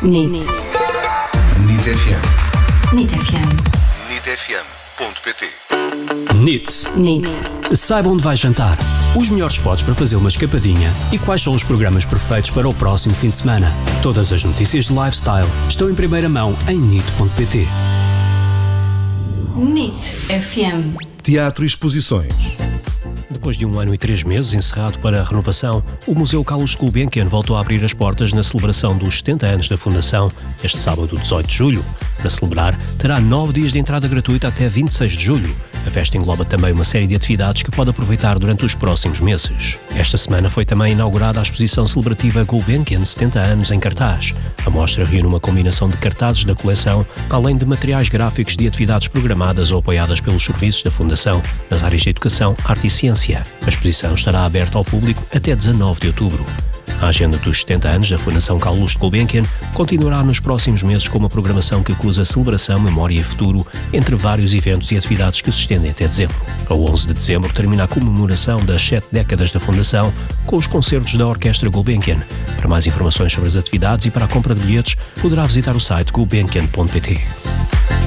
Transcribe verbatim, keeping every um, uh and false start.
NIT. NIT F M. NIT F M. NIT F M ponto P T. NIT. NIT. Saiba onde vai jantar, os melhores spots para fazer uma escapadinha e quais são os programas perfeitos para o próximo fim de semana. Todas as notícias de lifestyle estão em primeira mão em NIT ponto P T. NIT F M. Teatro e exposições. Depois de um ano e três meses encerrado para a renovação, o Museu Carlos Gulbenkian voltou a abrir as portas na celebração dos setenta anos da Fundação, este sábado dezoito de julho. Para celebrar, terá nove dias de entrada gratuita até vinte e seis de julho. A festa engloba também uma série de atividades que pode aproveitar durante os próximos meses. Esta semana foi também inaugurada a exposição celebrativa Gulbenkian setenta anos em cartaz. A mostra reúne uma combinação de cartazes da coleção, além de materiais gráficos de atividades programadas ou apoiadas pelos serviços da Fundação nas áreas de educação, arte e ciência. A exposição estará aberta ao público até dezanove de outubro. A agenda dos setenta anos da Fundação Carlos Gulbenkian continuará nos próximos meses com uma programação que cruza celebração, memória e futuro entre vários eventos e atividades que se estendem até dezembro. A onze de dezembro termina a comemoração das sete décadas da Fundação com os concertos da Orquestra Gulbenkian. Para mais informações sobre as atividades e para a compra de bilhetes, poderá visitar o site gulbenkian ponto P T.